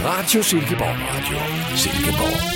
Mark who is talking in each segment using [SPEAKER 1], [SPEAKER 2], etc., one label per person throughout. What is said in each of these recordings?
[SPEAKER 1] Radio Silkeborg. Radio Silkeborg.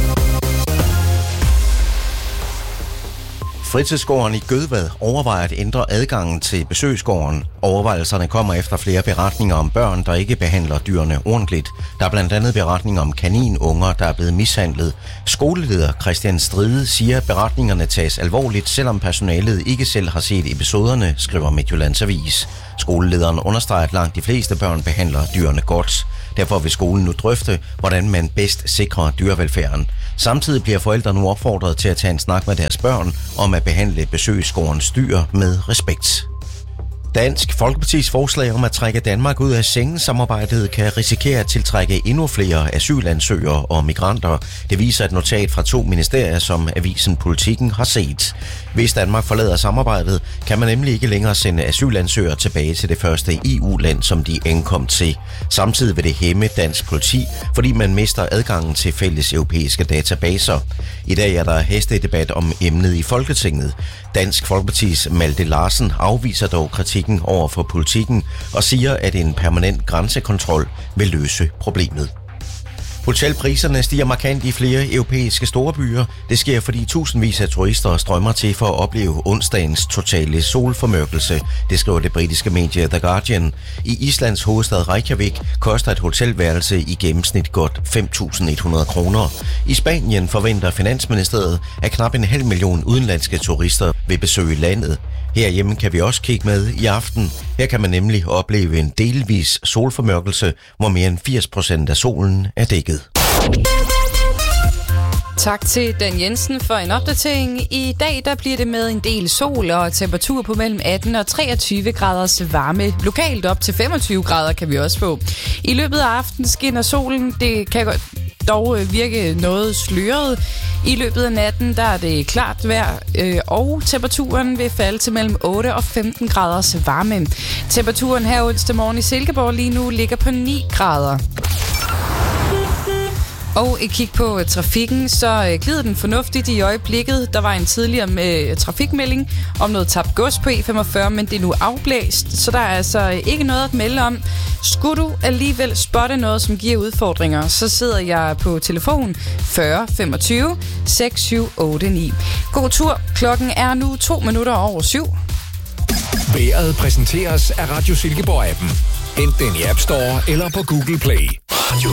[SPEAKER 2] Fritidsgården i Gødvad overvejer at ændre adgangen til besøgsgården. Overvejelserne kommer efter flere beretninger om børn, der ikke behandler dyrene ordentligt. Der er blandt andet beretninger om kaninunger, der er blevet mishandlet. Skoleleder Christian Stride siger, at beretningerne tages alvorligt, selvom personalet ikke selv har set episoderne, skriver Midtjyllands Avis. Skolelederen understreger, at langt de fleste børn behandler dyrene godt. Derfor vil skolen nu drøfte, hvordan man bedst sikrer dyrevelfærden. Samtidig bliver forældre nu opfordret til at tage en snak med deres børn om at behandle besøgsgårdens dyr med respekt. Dansk Folkepartis forslag om at trække Danmark ud af Schengen-samarbejdet kan risikere at tiltrække endnu flere asylansøgere og migranter. Det viser et notat fra 2 ministerier, som avisen Politikken har set. Hvis Danmark forlader samarbejdet, kan man nemlig ikke længere sende asylansøgere tilbage til det første EU-land, som de ankom til. Samtidig vil det hæmme dansk politi, fordi man mister adgangen til fælles europæiske databaser. I dag er der hestedebat om emnet i Folketinget. Dansk Folkepartis Malte Larsen afviser dog kritikken over for Politikken og siger, at en permanent grænsekontrol vil løse problemet. Hotelpriserne stiger markant i flere europæiske storbyer. Det sker, fordi tusindvis af turister strømmer til for at opleve onsdagens totale solformørkelse. Det skriver det britiske medie The Guardian. I Islands hovedstad Reykjavik koster et hotelværelse i gennemsnit godt 5.100 kroner. I Spanien forventer Finansministeriet, at knap 500.000 udenlandske turister vil besøge landet. Herhjemme kan vi også kigge med i aften. Her kan man nemlig opleve en delvis solformørkelse, hvor mere end 80% af solen er dækket.
[SPEAKER 3] Tak til Dan Jensen for en opdatering. I dag der bliver det med en del sol og temperatur på mellem 18 og 23 graders varme. Lokalt op til 25 grader kan vi også få. I løbet af aftenen skinner solen. Det kan dog virke noget sløret. I løbet af natten der er det klart vejr, og temperaturen vil falde til mellem 8 og 15 graders varme. Temperaturen her onsdag morgen i Silkeborg lige nu ligger på 9 grader. Og et kig på trafikken, så glider den fornuftigt i øjeblikket. Der var en tidligere med trafikmelding om noget tabt gods på E45, men det er nu afblæst, så der er altså ikke noget at melde om. Skulle du alligevel spotte noget, som giver udfordringer, så sidder jeg på telefon 40 25 6789. God tur. Klokken er nu 7
[SPEAKER 1] Vejret præsenteres af Radio Silkeborg-appen. Hent den i App Store eller på Google Play. Radio